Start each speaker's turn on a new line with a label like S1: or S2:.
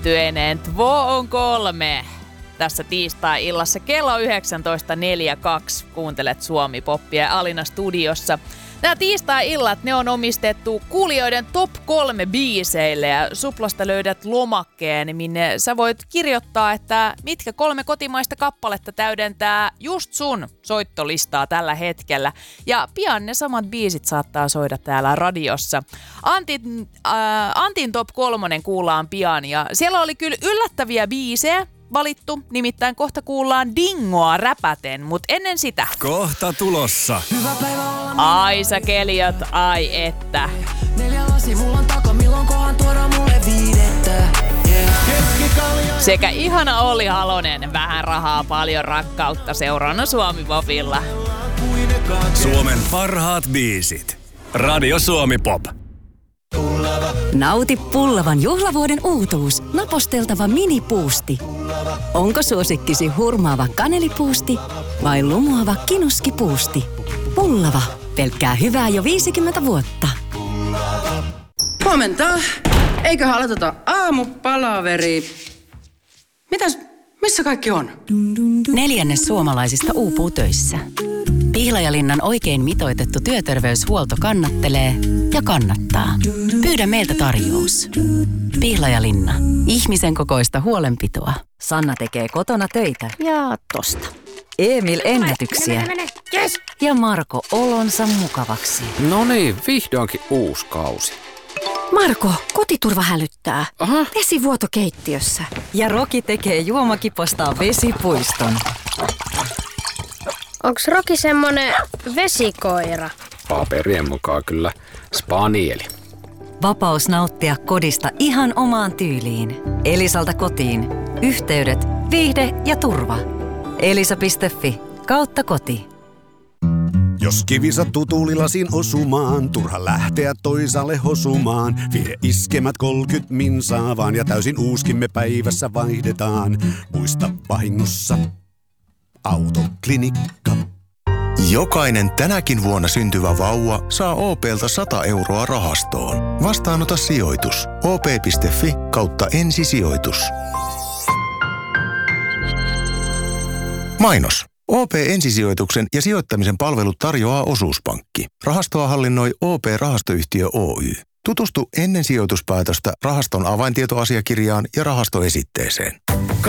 S1: liittyen Tvo on 3. Tässä tiistai-illassa kello 19.42 kuuntelet Suomi-poppia Alina studiossa. Nämä tiistai-illat, ne on omistettu kuulijoiden top 3 biiseille ja Suplasta löydät lomakkeen, minne sä voit kirjoittaa, että mitkä 3 kotimaista kappaletta täydentää just sun soittolistaa tällä hetkellä. Ja pian ne samat biisit saattaa soida täällä radiossa. Antin top 3 kuullaan pian ja siellä oli kyllä yllättäviä biisejä valittu, nimittäin kohta kuullaan Dingoa räpäten, mutta ennen sitä.
S2: Kohta tulossa.
S1: Ai sä keliot, ai että.
S3: 4 lasi mulla on taka, milloin kohan tuoda mulle 5.
S1: Sekä ihana Olli Halonen, vähän rahaa, paljon rakkautta seurana Suomi-popilla.
S2: Suomen parhaat biisit. Radio Suomi-pop.
S4: Nauti Pullavan juhlavuoden uutuus, naposteltava minipuusti. Onko suosikkisi hurmaava kanelipuusti vai lumuava kinuskipuusti? Pullava, pelkkää hyvää jo 50 vuotta.
S5: Huomenta. Eiköhän aloiteta aamupalaveri. Missä kaikki on?
S4: 1/4 suomalaisista uupuu töissä. Pihlajalinnan oikein mitoitettu työterveyshuolto kannattelee ja kannattaa. Pyydä meiltä tarjous. Pihlajalinna. Ihmisen kokoista huolenpitoa. Sanna tekee kotona töitä ja tosta. Emil ennätyksiä.
S6: Yes.
S4: Ja Marko olonsa mukavaksi.
S6: No niin, vihdoinkin uusi kausi.
S7: Marko, kotiturva hälyttää.
S6: Aha.
S7: Vesivuoto keittiössä.
S4: Ja Roki tekee juomakipostaan vesipuiston.
S8: Onks Roki semmonen vesikoira?
S6: Paperien mukaan kyllä spanieli.
S4: Vapaus nauttia kodista ihan omaan tyyliin. Elisalta kotiin. Yhteydet, viihde ja turva. Elisa.fi/koti.
S9: Jos kivi sattuu tuulilasin osumaan, turha lähteä toisaalle hosumaan. Vie iskemät 30 minsaa vaan ja täysin uuskin me päivässä vaihdetaan. Muista vahingossa Autoklinikka.
S10: Jokainen tänäkin vuonna syntyvä vauva saa OP:lta 100 euroa rahastoon. Vastaanota sijoitus. op.fi/ensisijoitus. Mainos. OP-ensisijoituksen ja sijoittamisen palvelut tarjoaa Osuuspankki. Rahastoa hallinnoi OP-rahastoyhtiö Oy. Tutustu ennen sijoituspäätöstä rahaston avaintietoasiakirjaan ja rahastoesitteeseen.